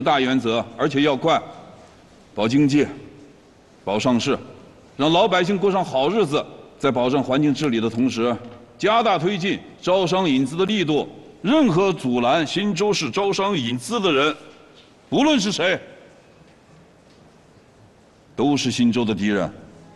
大原则，而且要快，保经济，保上市，让老百姓过上好日子。在保证环境治理的同时，加大推进招商引资的力度。任何阻拦新州市招商引资的人，不论是谁，都是新州的敌人。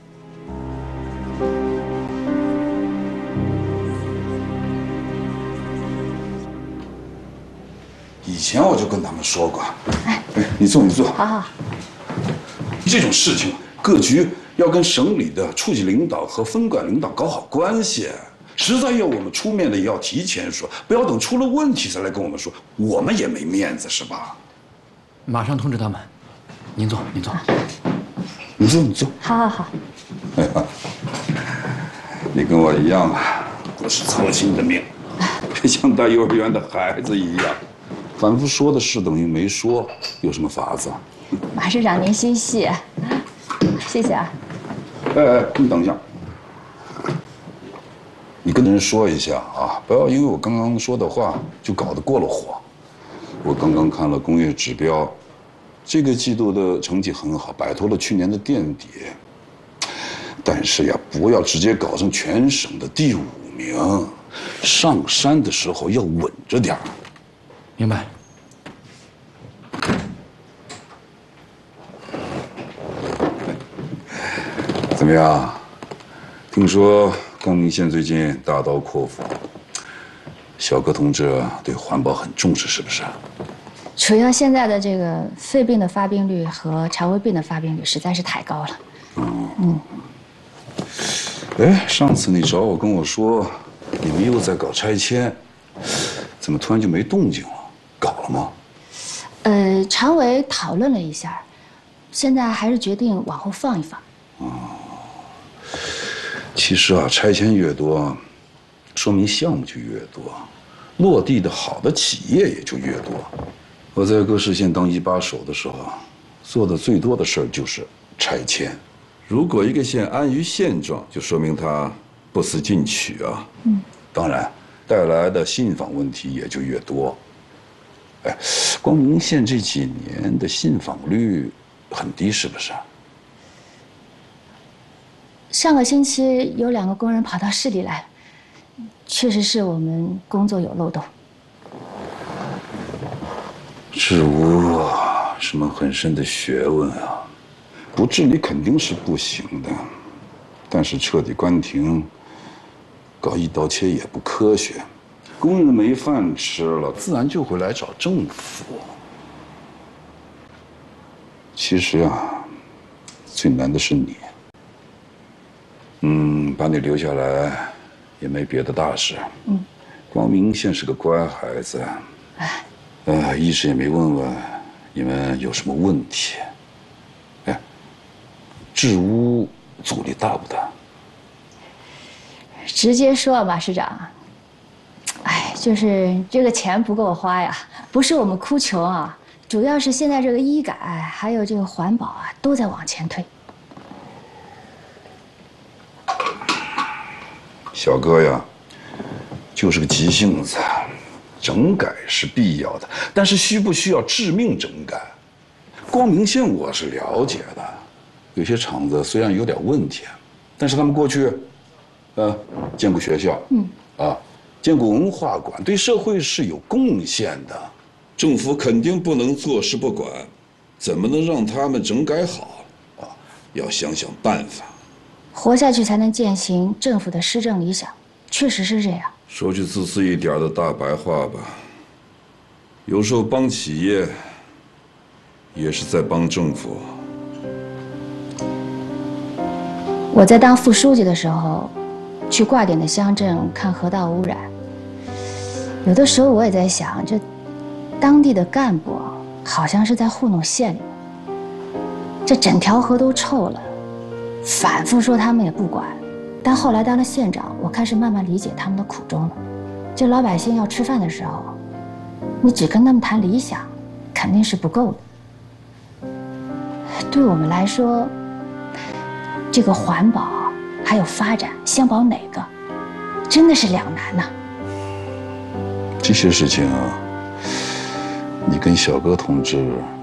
以前我就跟他们说过，哎，你坐，你坐。 好好。 这种事情，各局要跟省里的处级领导和分管领导搞好关系。实在要我们出面的，也要提前说，不要等出了问题再来跟我们说，我们也没面子，是吧？ 马上通知他们。您坐，您坐。 你坐，你坐。 好好好。 哎呀，你跟我一样啊，都是操心的命，像带幼儿园的孩子一样。反复说的事等于没说，有什么法子？ 马市长您心细，谢谢啊。 哎，你等一下，你跟人说一下啊，不要因为我刚刚说的话就搞得过了火。我刚刚看了工业指标，这个季度的成绩很好，摆脱了去年的垫底。但是呀，不要直接搞成全省的第5名，上山的时候要稳着点儿。 明白。 怎么样？听说光明县最近大刀阔斧，小柯同志对环保很重视，是不是？ 主要现在的这个肺病的发病率和肠胃病的发病率实在是太高了。 哎，上次你找我跟我说，你们又在搞拆迁，怎么突然就没动静了？搞了吗？ 常委讨论了一下，现在还是决定往后放一放。 其实啊，拆迁越多，说明项目就越多，落地的好的企业也就越多。我在各市县当1把手的时候，做的最多的事儿就是拆迁。如果一个县安于现状，就说明它不思进取啊。当然，带来的信访问题也就越多。哎，光明县这几年的信访率很低，是不是？ 上个星期有2个工人跑到市里来，确实是我们工作有漏洞。 治污是门很深的学问啊，不治理肯定是不行的，但是彻底关停、搞一刀切也不科学。工人没饭吃了，自然就会来找政府。其实啊，最难的是你。把你留下来，也没别的大事。光明县是个乖孩子。一直也没问问你们有什么问题。哎，治污阻力大不大？ 直接说啊，马市长，哎，就是这个钱不够花呀，不是我们哭穷啊，主要是现在这个医改还有这个环保啊，都在往前推。 小哥呀，就是个急性子，整改是必要的，但是需不需要致命整改？光明县我是了解的，有些厂子虽然有点问题，但是他们过去，建过学校，建过文化馆，对社会是有贡献的。政府肯定不能坐视不管，怎么能让他们整改好啊？要想想办法。 活下去才能践行政府的施政理想，确实是这样。 说句自私一点的大白话吧，有时候帮企业也是在帮政府。 我在当副书记的时候，去挂点的乡镇看河道污染，有的时候我也在想，这当地的干部好像是在糊弄县里，这整条河都臭了。反复说他们也不管，但后来当了县长，我开始慢慢理解他们的苦衷了。这老百姓要吃饭的时候，你只跟他们谈理想，肯定是不够的。对我们来说，这个环保还有发展，先保哪个，真的是两难呐。 这些事情啊，你跟小哥同志